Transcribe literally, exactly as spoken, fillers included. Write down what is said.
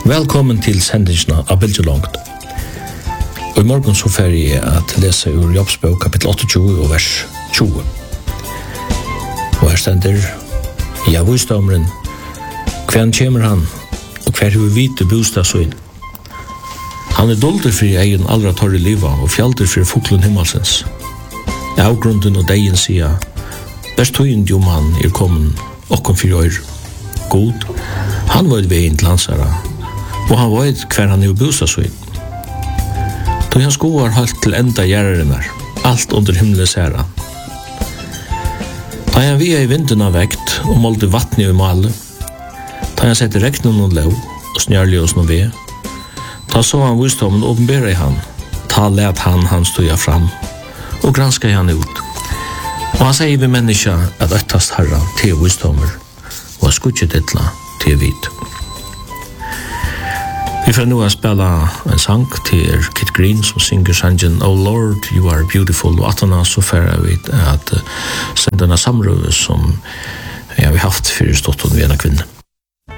Velkommen til sendingen av Bildelongt. Og i morgen så får jeg at lese ur Jobbsbok kapittel tjueåtte og vers tjue. Og her stender, ja, visdomren, hvem kommer han, og hver har vite bostadsøyn. Han er dolder for egen allra torre liva, og fjalder for fuglen himmelsens. Avgrunden og deien sier, best tøyen jo mann er kommet, okkom for år. God, han var veien til hansara, og han vet hver han er bostadsøyn. Då han skoar halt til enda gjerrarinnar, alt under himmelens herra. Da han via i vinden av vekt, og målte vattnet i male, da han sette reknen og lov, og snjærlig oss noe ved, da så han visdommen åpenbæra i han, ta let han han støya fram, og granska i han ut. Og han sier vi menneska at øttast herra til visdommer, og skutje dittla til vit. Vi får nu spela en sang til Kit Green som synger sangen Oh Lord, you are beautiful, og at han så færre vi at sende denne samrøve som ja, vi haft for stått og vi er en kvinne.